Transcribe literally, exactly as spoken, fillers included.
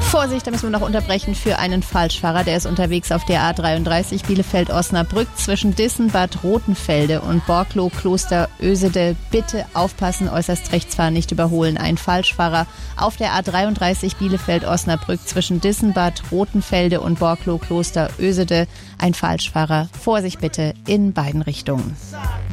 Vorsicht, da müssen wir noch unterbrechen für einen Falschfahrer. Der ist unterwegs auf der A dreiunddreißig Bielefeld-Osnabrück zwischen Dissen, Bad Rotenfelde und Borklow, Kloster Ösede. Bitte aufpassen, äußerst rechts fahren, nicht überholen. Ein Falschfahrer auf der A dreiunddreißig Bielefeld-Osnabrück zwischen Dissen, Bad Rotenfelde und Borklow, Kloster Ösede. Ein Falschfahrer. Vorsicht bitte in beiden Richtungen.